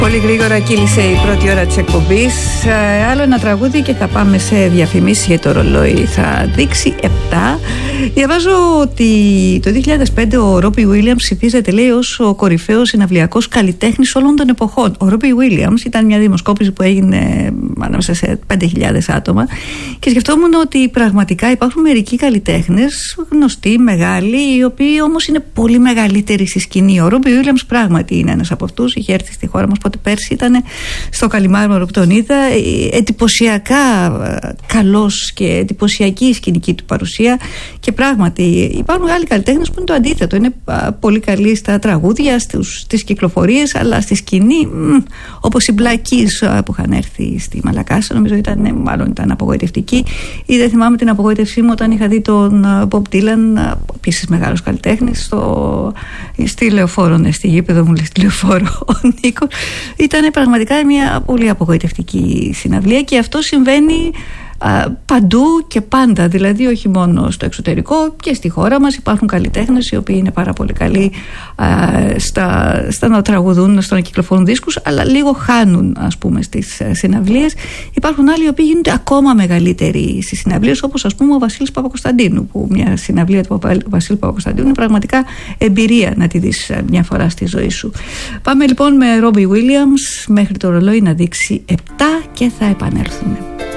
Πολύ γρήγορα κύλησε η πρώτη ώρα της εκπομπής. Άλλο ένα τραγούδι και θα πάμε σε διαφημίσεις, γιατί το ρολόι θα δείξει 7. Διαβάζω ότι το 2005 ο Ρόμπι Βίλιαμς ψηφίζεται, λέει, ως ο κορυφαίος συναυλιακός καλλιτέχνης όλων των εποχών. Ο Ρόμπι Βίλιαμς ήταν μια δημοσκόπηση που έγινε ανάμεσα σε 5.000 άτομα και σκεφτόμουν ότι πραγματικά υπάρχουν μερικοί καλλιτέχνες, γνωστοί, μεγάλοι, οι οποίοι όμως είναι πολύ μεγαλύτεροι στη σκηνή. Ο Ρόμπι Βίλιαμς πράγματι είναι ένας από αυτούς. Είχε έρθει στη χώρα μας πέρσι, ήταν στο Καλιμάρμαρο που τον είδα. Εντυπωσιακά καλός και εντυπωσιακή η σκηνική του παρουσία. Και πράγματι υπάρχουν άλλοι καλλιτέχνες που είναι το αντίθετο. Είναι πολύ καλοί στα τραγούδια, στις κυκλοφορίες, αλλά στη σκηνή, όπως οι Black Keys που είχαν έρθει στη Μαλακάσα, νομίζω ήταν απογοητευτική. Ή δεν θυμάμαι την απογοήτευσή μου όταν είχα δει τον Bob Dylan, επίσης μεγάλος καλλιτέχνης, στη Λεωφόρο, στη γήπεδο μου, στη Λεωφόρο ο Νίκος. Ήταν πραγματικά μια πολύ απογοητευτική συναυλία και αυτό συμβαίνει παντού και πάντα, δηλαδή όχι μόνο στο εξωτερικό, και στη χώρα μας υπάρχουν καλλιτέχνες οι οποίοι είναι πάρα πολύ καλοί στα να τραγουδούν, στο να κυκλοφορούν δίσκους, αλλά λίγο χάνουν, ας πούμε, στις συναυλίες. Υπάρχουν άλλοι οι οποίοι γίνονται ακόμα μεγαλύτεροι στις συναυλίες, όπως ας πούμε ο Βασίλης Παπακοσταντίνου, που μια συναυλία του Βασίλη Παπακοσταντίνου είναι πραγματικά εμπειρία να τη δεις μια φορά στη ζωή σου. Πάμε λοιπόν με Ρόμπι Βίλιαμς μέχρι το ρολόι να δείξει 7 και θα επανέλθουμε.